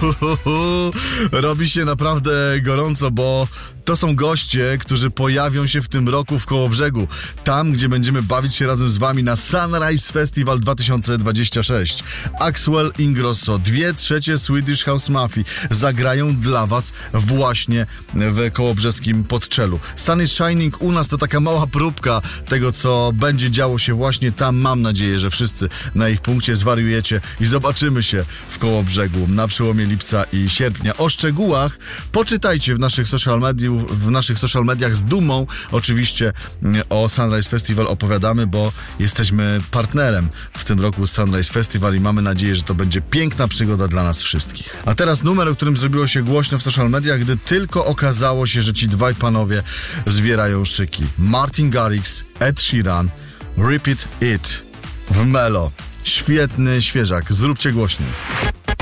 Robi się naprawdę gorąco, bo to są goście, którzy pojawią się w tym roku w Kołobrzegu. Tam, gdzie będziemy bawić się razem z wami na Sunrise Festival 2026. Axwell Ingrosso, 2/3 Swedish House Mafii zagrają dla was właśnie w kołobrzeskim Podczelu. Sun is Shining u nas to taka mała próbka tego, co będzie działo się właśnie tam. Mam nadzieję, że wszyscy na ich punkcie zwariujecie i zobaczymy się w Kołobrzegu na przełomie lipca i sierpnia. O szczegółach poczytajcie w naszych social mediach. Z dumą oczywiście o Sunrise Festival opowiadamy, bo jesteśmy partnerem w tym roku Sunrise Festival i mamy nadzieję, że to będzie piękna przygoda dla nas wszystkich. A teraz numer, o którym zrobiło się głośno w social mediach, gdy tylko okazało się, że ci dwaj panowie zbierają szyki. Martin Garrix, Ed Sheeran, Repeat It w Melo. Świetny świeżak. Zróbcie głośniej.